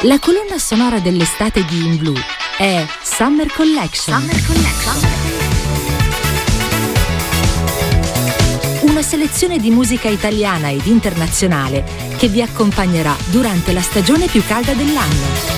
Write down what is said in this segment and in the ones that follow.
La colonna sonora dell'estate di In Blue è Summer Collection. Una selezione di musica italiana ed internazionale che vi accompagnerà durante la stagione più calda dell'anno.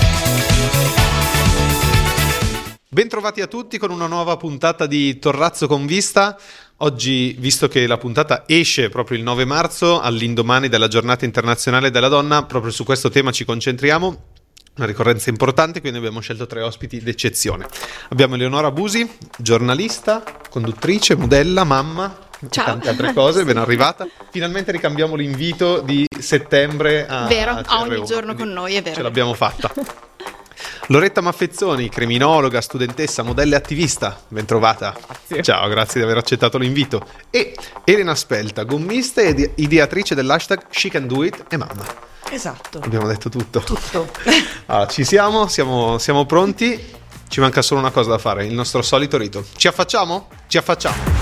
Bentrovati a tutti con una nuova puntata di Torrazzo con Vista. Oggi, visto che la puntata esce proprio il 9 marzo, all'indomani della Giornata Internazionale della Donna, proprio su questo tema ci concentriamo. Una ricorrenza importante, quindi abbiamo scelto 3 ospiti d'eccezione. Abbiamo Eleonora Busi, giornalista, conduttrice, modella, mamma, ciao. Tante altre cose, ben arrivata. Finalmente ricambiamo l'invito di settembre a ogni giorno con noi, è vero. Ce l'abbiamo fatta. Loretta Maffezzoni, criminologa, studentessa, modella e attivista, ben trovata. Grazie. Ciao, grazie di aver accettato l'invito. E Elena Spelta, gommista e ideatrice dell'hashtag She Can Do It e mamma. Esatto. Abbiamo detto tutto. Tutto. Allora, ci siamo pronti. Ci manca solo una cosa da fare, il nostro solito rito. Ci affacciamo? Ci affacciamo.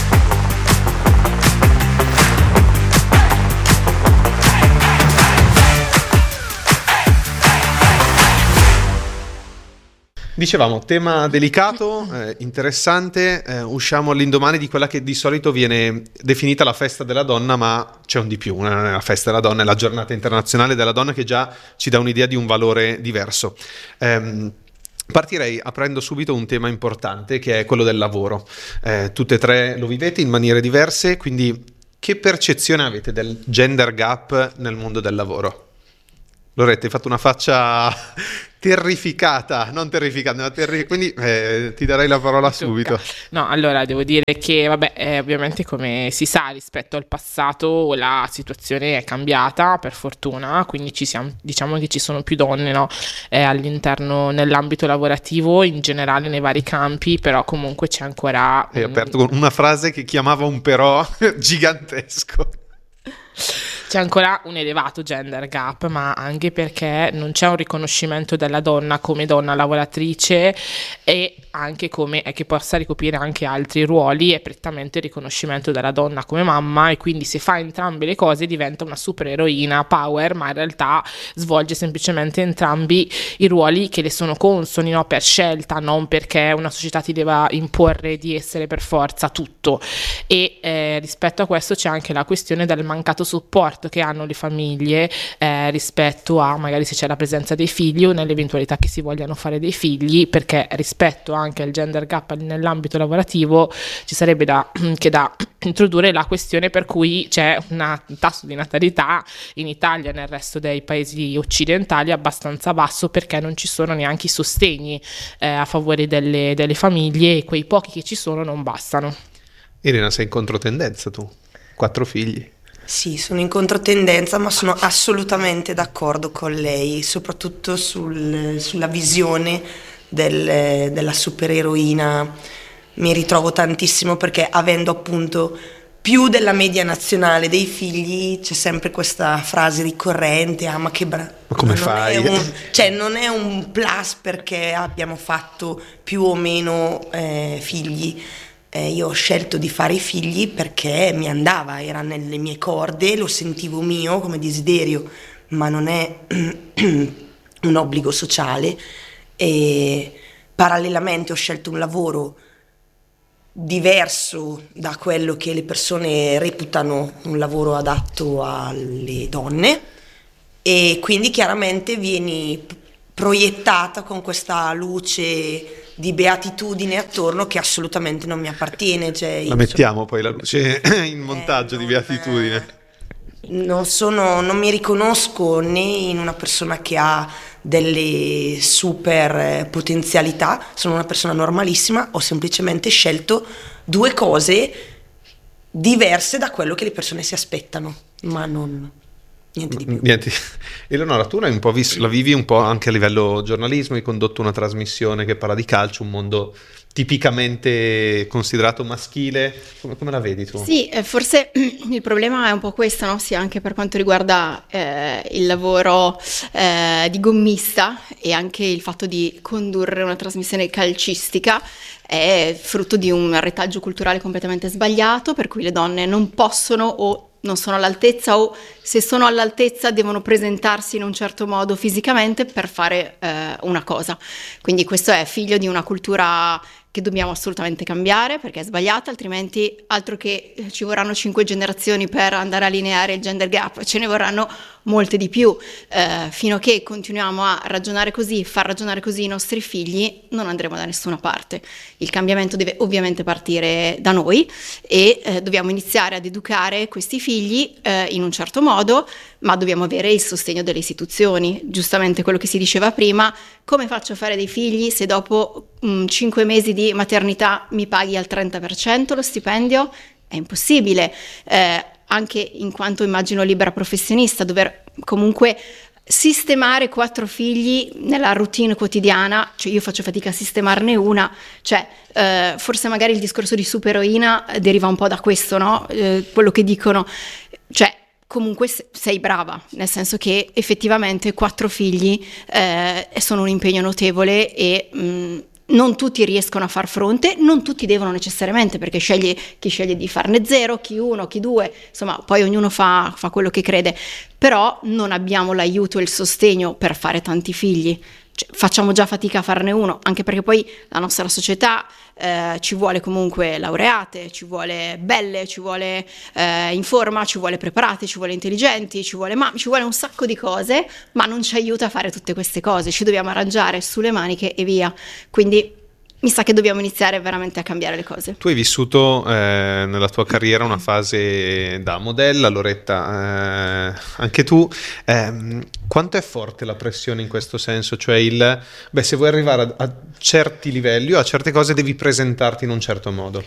Dicevamo, tema delicato, interessante, usciamo all'indomani di quella che di solito viene definita la festa della donna, ma c'è un di più, non è la festa della donna, è la giornata internazionale della donna che già ci dà un'idea di un valore diverso. Partirei aprendo subito un tema importante che è quello del lavoro. Tutte e tre lo vivete in maniere diverse, quindi che percezione avete del gender gap nel mondo del lavoro? Loretta, hai fatto una faccia terrificata, non terrificante, ma quindi ti darei la parola subito. No, allora devo dire che ovviamente come si sa rispetto al passato la situazione è cambiata per fortuna, quindi diciamo che ci sono più donne, no? All'interno nell'ambito lavorativo in generale nei vari campi, però comunque c'è ancora Hai aperto con una frase che chiamava un però gigantesco. C'è ancora un elevato gender gap, ma anche perché non c'è un riconoscimento della donna come donna lavoratrice e anche come che possa ricoprire anche altri ruoli, e prettamente il riconoscimento della donna come mamma, e quindi se fa entrambe le cose diventa una supereroina power, ma in realtà svolge semplicemente entrambi i ruoli che le sono consoni, no? Per scelta, non perché una società ti deve imporre di essere per forza tutto. E rispetto a questo c'è anche la questione del mancato supporto che hanno le famiglie rispetto a magari se c'è la presenza dei figli o nell'eventualità che si vogliano fare dei figli, perché rispetto anche al gender gap nell'ambito lavorativo ci sarebbe da introdurre la questione per cui c'è un tasso di natalità in Italia e nel resto dei paesi occidentali abbastanza basso, perché non ci sono neanche i sostegni a favore delle famiglie, e quei pochi che ci sono non bastano. Elena, sei in controtendenza tu, 4 figli. Sì, sono in controtendenza, ma sono assolutamente d'accordo con lei, soprattutto sulla visione della supereroina. Mi ritrovo tantissimo perché, avendo appunto più della media nazionale dei figli, c'è sempre questa frase ricorrente: ah, ma che bravo. Ma come fai? Non è un plus perché abbiamo fatto più o meno figli. Io ho scelto di fare i figli perché mi andava, era nelle mie corde, lo sentivo mio come desiderio, ma non è un obbligo sociale. E parallelamente ho scelto un lavoro diverso da quello che le persone reputano un lavoro adatto alle donne, e quindi chiaramente vieni proiettata con questa luce di beatitudine attorno che assolutamente non mi appartiene. La mettiamo poi la luce in montaggio di beatitudine. Non mi riconosco né in una persona che ha delle super potenzialità, sono una persona normalissima, ho semplicemente scelto 2 cose diverse da quello che le persone si aspettano, ma non niente di più. Niente. Eleonora, tu l'hai un po' la vivi un po' anche a livello giornalismo, hai condotto una trasmissione che parla di calcio, un mondo tipicamente considerato maschile. Come la vedi tu? Sì, forse il problema è un po' questo, no? Sì, anche per quanto riguarda il lavoro di gommista, e anche il fatto di condurre una trasmissione calcistica è frutto di un retaggio culturale completamente sbagliato, per cui le donne non possono o non sono all'altezza, o se sono all'altezza devono presentarsi in un certo modo fisicamente per fare una cosa. Quindi questo è figlio di una cultura che dobbiamo assolutamente cambiare, perché è sbagliata, altrimenti altro che ci vorranno 5 generazioni per andare a lineare il gender gap, ce ne vorranno molte di più. Fino a che continuiamo a ragionare così, far ragionare così i nostri figli, non andremo da nessuna parte. Il cambiamento deve ovviamente partire da noi e dobbiamo iniziare ad educare questi figli in un certo modo, ma dobbiamo avere il sostegno delle istituzioni. Giustamente quello che si diceva prima: come faccio a fare dei figli se dopo 5 mesi di maternità mi paghi al 30% lo stipendio? È impossibile, anche in quanto immagino libera professionista, dover comunque sistemare 4 figli nella routine quotidiana, cioè io faccio fatica a sistemarne una, cioè forse magari il discorso di supereroina deriva un po' da questo, no? Quello che dicono, cioè comunque sei brava, nel senso che effettivamente 4 figli sono un impegno notevole e non tutti riescono a far fronte, non tutti devono necessariamente, perché chi sceglie di farne 0, chi 1, chi 2, insomma poi ognuno fa quello che crede, però non abbiamo l'aiuto e il sostegno per fare tanti figli. Facciamo già fatica a farne uno, anche perché poi la nostra società ci vuole comunque laureate, ci vuole belle, ci vuole in forma, ci vuole preparate, ci vuole intelligenti, ci vuole un sacco di cose, ma non ci aiuta a fare tutte queste cose, ci dobbiamo arrangiare sulle maniche e via. Quindi mi sa che dobbiamo iniziare veramente a cambiare le cose. Tu hai vissuto nella tua carriera una fase da modella, Loretta, anche tu. Quanto è forte la pressione in questo senso? Cioè se vuoi arrivare a certi livelli o a certe cose devi presentarti in un certo modo.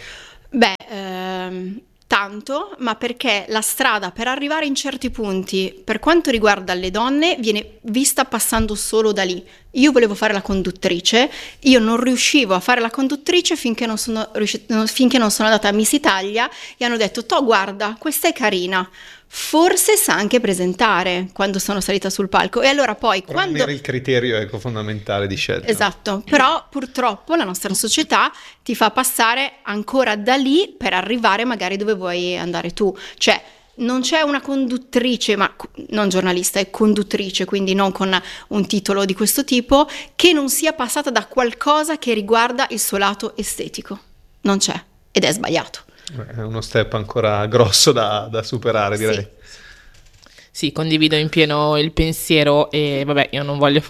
Tanto, ma perché la strada per arrivare in certi punti, per quanto riguarda le donne, viene vista passando solo da lì. Io volevo fare la conduttrice, io non riuscivo a fare la conduttrice finché non sono andata a Miss Italia e hanno detto: "Toh, guarda, questa è carina, forse sa anche presentare", quando sono salita sul palco. E allora poi quando il criterio fondamentale di scelta. Esatto, però purtroppo la nostra società ti fa passare ancora da lì per arrivare magari dove vuoi andare tu. Cioè non c'è una conduttrice, ma non giornalista, è conduttrice, quindi non con un titolo di questo tipo, che non sia passata da qualcosa che riguarda il suo lato estetico. Non c'è, ed è sbagliato. È uno step ancora grosso da superare, direi. Sì, condivido in pieno il pensiero e vabbè, io non voglio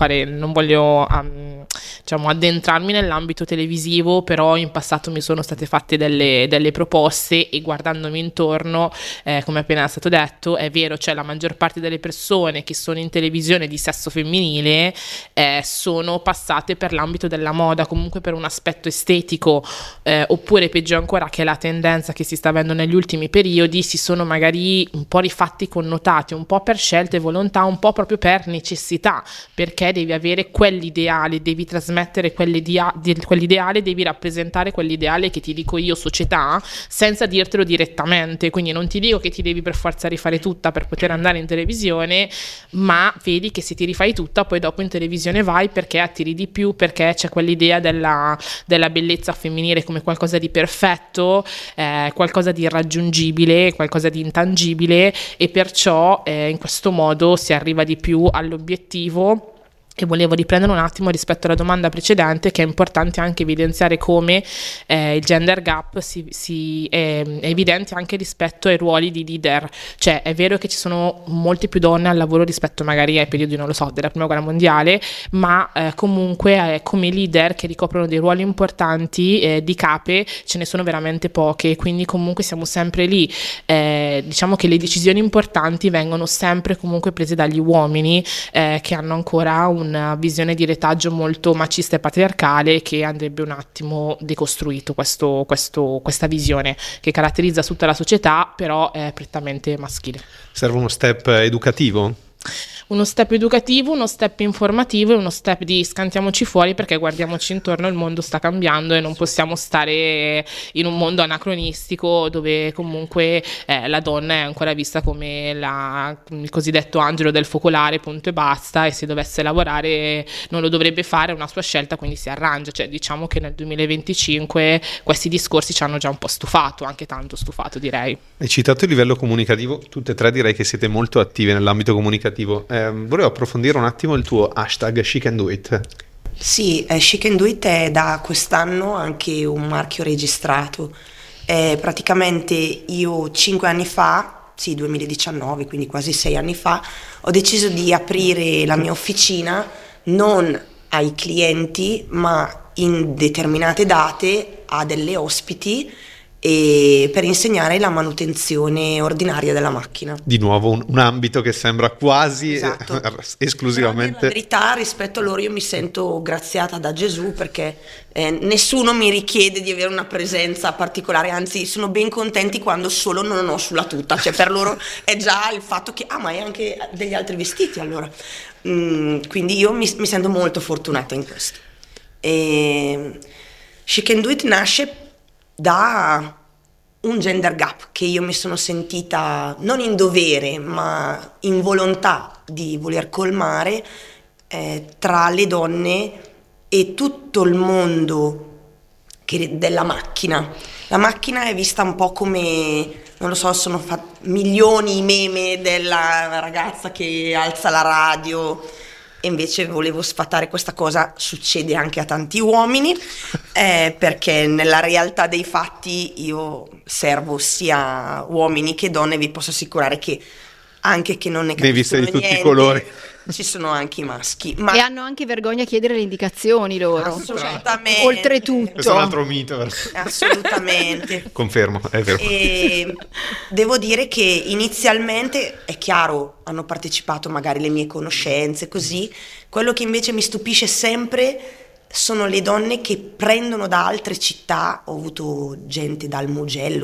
diciamo addentrarmi nell'ambito televisivo, però in passato mi sono state fatte delle proposte e guardandomi intorno, come appena è stato detto, è vero, cioè la maggior parte delle persone che sono in televisione di sesso femminile sono passate per l'ambito della moda, comunque per un aspetto estetico, oppure peggio ancora, che è la tendenza che si sta avendo negli ultimi periodi, si sono magari un po' rifatti connotati, un po' per scelta e volontà, un po' proprio per necessità, perché devi avere quell'ideale, devi trasmettere quell'ideale, devi rappresentare quell'ideale che ti dico io, società, senza dirtelo direttamente. Quindi non ti dico che ti devi per forza rifare tutta per poter andare in televisione, ma vedi che se ti rifai tutta poi dopo in televisione vai perché attiri di più, perché c'è quell'idea della bellezza femminile come qualcosa di perfetto, qualcosa di irraggiungibile, qualcosa di intangibile, e perciò in questo modo si arriva di più all'obiettivo. E volevo riprendere un attimo rispetto alla domanda precedente, che è importante anche evidenziare come il gender gap è evidente anche rispetto ai ruoli di leader. Cioè è vero che ci sono molte più donne al lavoro rispetto magari ai periodi, non lo so, della prima guerra mondiale, ma comunque come leader che ricoprono dei ruoli importanti di cape ce ne sono veramente poche, quindi comunque siamo sempre lì. Diciamo che le decisioni importanti vengono sempre comunque prese dagli uomini che hanno ancora una visione di retaggio molto macista e patriarcale, che andrebbe un attimo decostruito questa visione che caratterizza tutta la società, però è prettamente maschile. Serve uno step educativo? uno step educativo, uno step informativo e uno step di scantiamoci fuori, perché guardiamoci intorno, il mondo sta cambiando e non possiamo stare in un mondo anacronistico dove comunque la donna è ancora vista come il cosiddetto angelo del focolare, punto e basta, e se dovesse lavorare non lo dovrebbe fare, è una sua scelta, quindi si arrangia. Cioè, diciamo che nel 2025 questi discorsi ci hanno già un po' stufato, anche tanto stufato, direi. Hai citato il livello comunicativo, tutte e tre direi che siete molto attive nell'ambito comunicativo. Volevo approfondire un attimo il tuo hashtag She Can Do It. Sì, She Can Do It è da quest'anno anche un marchio registrato. Praticamente io 5 anni fa, sì 2019, quindi quasi 6 anni fa, ho deciso di aprire la mia officina non ai clienti ma in determinate date a delle ospiti e per insegnare la manutenzione ordinaria della macchina. Di nuovo un ambito che sembra quasi Esatto. esclusivamente... Però, in verità rispetto a loro io mi sento graziata da Gesù perché nessuno mi richiede di avere una presenza particolare, anzi sono ben contenti quando solo non ho sulla tuta, cioè per loro è già il fatto che ma hai anche degli altri vestiti allora. Quindi io mi sento molto fortunata in questo. She Can Do It nasce da un gender gap che io mi sono sentita non in dovere ma in volontà di voler colmare tra le donne e tutto il mondo della macchina. La macchina è vista un po' come, non lo so, sono milioni i meme della ragazza che alza la radio. E invece volevo sfatare questa cosa, succede anche a tanti uomini, perché nella realtà dei fatti io servo sia uomini che donne, vi posso assicurare che anche che non ne capiscono di tutti niente, i colori. ci sono anche i maschi. E hanno anche vergogna a chiedere le indicazioni loro. Assolutamente. Oltretutto. Questo è un altro mito. Assolutamente. Confermo, è vero. E devo dire che inizialmente, è chiaro, hanno partecipato magari le mie conoscenze, così. Quello che invece mi stupisce sempre sono le donne che prendono da altre città. Ho avuto gente dal Mugello,